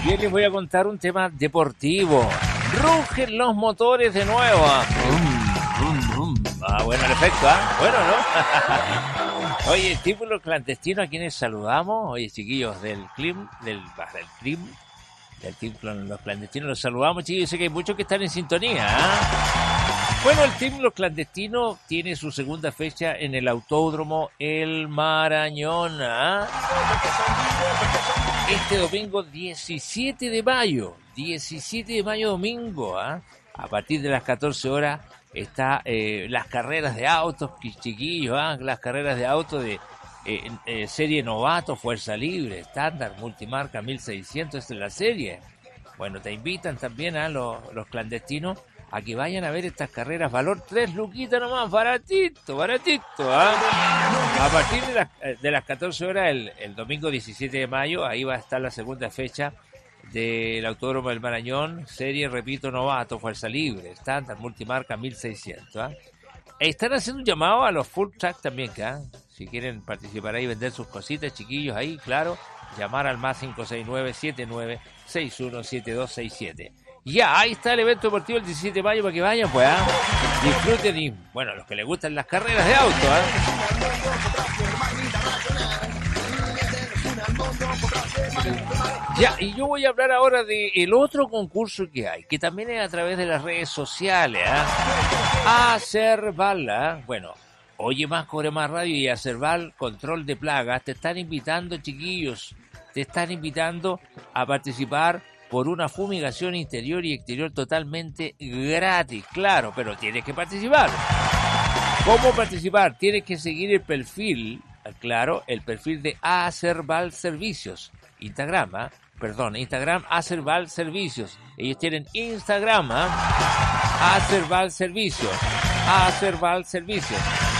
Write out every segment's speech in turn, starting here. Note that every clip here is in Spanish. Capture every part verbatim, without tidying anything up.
Yo les voy a contar un tema deportivo. Rugen los motores de nuevo. Ah, bueno el efecto, ¿ah? Bueno, ¿no? Oye, título clandestino a quienes saludamos. Oye, chiquillos del CLIM, del, del CLIM, del Team Los Clandestinos, los saludamos, chiquillos. Sé que hay muchos que están en sintonía, ¿ah? Bueno, el Team Los Clandestinos tiene su segunda fecha en el Autódromo El Marañón, ¿ah? Este domingo diecisiete de mayo, diecisiete de mayo domingo, ¿ah? A partir de las catorce horas está eh, las carreras de autos, chiquillos, ¿ah? Las carreras de autos de eh, eh, serie novato, fuerza libre, estándar, multimarca mil seiscientos, esta es la serie. Bueno, te invitan también a los, los clandestinos a que vayan a ver estas carreras, valor tres luquitas nomás, baratito, baratito, ¿ah? A partir de las, de las catorce horas, el, el domingo diecisiete de mayo, ahí va a estar la segunda fecha del Autódromo del Marañón, serie, repito, novato, fuerza libre, estándar, multimarca mil seiscientos, ¿ah? Están haciendo un llamado a los full track también, ¿ah? Si quieren participar ahí, vender sus cositas, chiquillos, ahí, claro, llamar al más cinco seis nueve, siete nueve seis uno siete dos seis siete. Ya, ahí está el evento deportivo el diecisiete de mayo para que vayan, pues, ¿ah? Disfruten y, bueno, los que les gustan las carreras de auto, ¿ah? Ya, y yo voy a hablar ahora de el otro concurso que hay, que también es a través de las redes sociales, ¿ah? Acerval, ¿ah? Bueno, Oye Más, Cobre Más Radio y Acerval Control de Plagas te están invitando, chiquillos, te están invitando a participar por una fumigación interior y exterior totalmente gratis, claro, pero tienes que participar. ¿Cómo participar? Tienes que seguir el perfil, claro, el perfil de Acerval Servicios, Instagram, ¿eh? perdón, Instagram Acerval Servicios. Ellos tienen Instagram, ¿eh? Acerval Servicios, Acerval Servicios.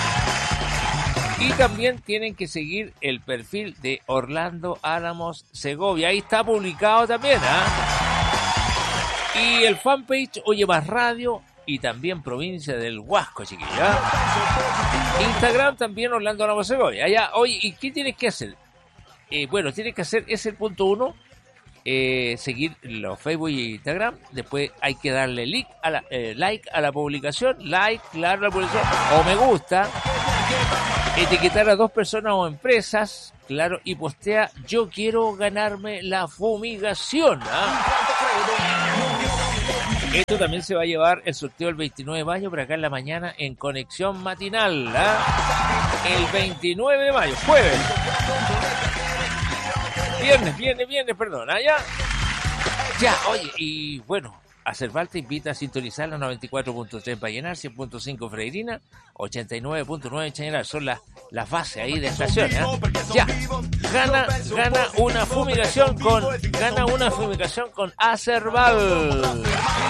Y también tienen que seguir el perfil de Orlando Álamos Segovia. Ahí está publicado también, ¿ah? ¿eh? Y el fanpage Oye Más Radio y también Provincia del Huasco, chiquilla. Instagram también Orlando Álamos Segovia. Allá, oye, ¿y qué tienes que hacer? Eh, bueno, tienes que hacer, es el punto uno, eh, seguir los Facebook y Instagram. Después hay que darle like a la, eh, like a la publicación, like, claro, la publicación, o me gusta. Etiquetar a dos personas o empresas, claro, y postea yo quiero ganarme la fumigación, ¿ah? Esto también se va a llevar el sorteo el veintinueve de mayo, pero acá en la mañana en Conexión Matinal, ¿ah? El veintinueve de mayo, jueves. Viernes, viernes, viernes, perdón, allá. Ya, oye, y bueno, Acerval te invita a sintonizar la noventa y cuatro punto tres para llenar, cien punto cinco Freirina, ochenta y nueve punto nueve Chañaral. Son las las bases ahí de estaciones, ¿eh? Ya, gana, gana una fumigación con, gana una fumigación con Acerval.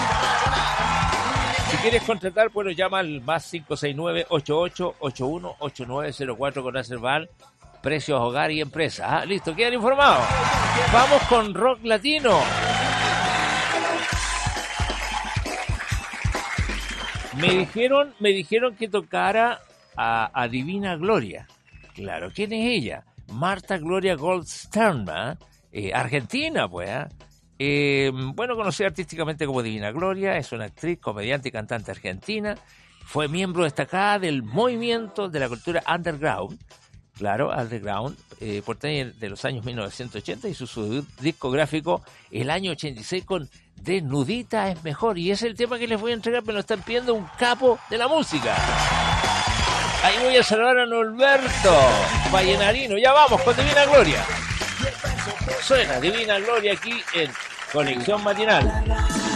Si quieres contratar, bueno, llama al más cinco seis nueve, ocho ocho ocho uno ocho nueve cero cuatro con Acerval. Precios hogar y empresa. Ah, listo, quedan informados. Vamos con rock latino. Me dijeron, me dijeron que tocara a, a Divina Gloria. Claro, ¿quién es ella? Marta Gloria Goldstern, ¿eh? Eh, argentina, pues. ¿eh? Eh, bueno, conocida artísticamente como Divina Gloria, es una actriz, comediante y cantante argentina. Fue miembro destacada del movimiento de la cultura underground. Claro, underground, eh, por de los años mil novecientos ochenta y su, su discográfico el año ochenta y seis con Desnudita es mejor. Y ese es el tema que les voy a entregar, me lo están pidiendo un capo de la música. Ahí voy a saludar a Norberto Vallenarino. Ya vamos con Divina Gloria. Suena Divina Gloria aquí en Conexión Matinal.